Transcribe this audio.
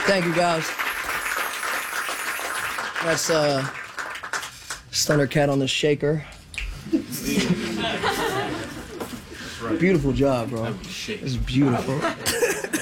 Thank you, guys. That's Thundercat on the shaker. Beautiful job, bro. It's beautiful.